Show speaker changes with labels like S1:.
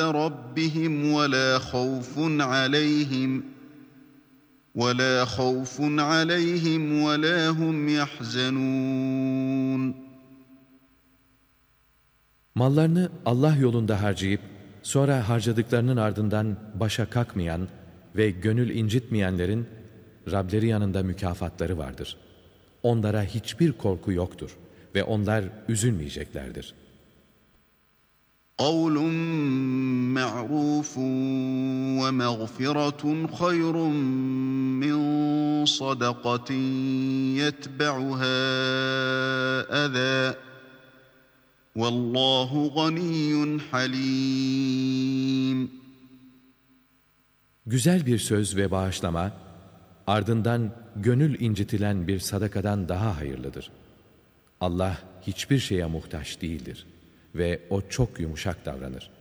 S1: رَبِّهِمْ وَلَا خَوْفٌ عَلَيْهِمْ وَلَا هُمْ يَحْزَنُونَ.
S2: Mallarını Allah yolunda harcayıp sonra harcadıklarının ardından başa kalkmayan ve gönül incitmeyenlerin Rableri yanında mükafatları vardır. Onlara hiçbir korku yoktur ve onlar üzülmeyeceklerdir.
S1: قَوْلٌ مَّعْرُوفٌ وَمَغْفِرَةٌ خَيْرٌ مِّن صَدَقَةٍ يَتْبَعُهَا أَذًى وَاللّٰهُ غَنِيٌّ حَلِيمٌ.
S2: Güzel bir söz ve bağışlama, ardından gönül incitilen bir sadakadan daha hayırlıdır. Allah hiçbir şeye muhtaç değildir ve O çok yumuşak davranır.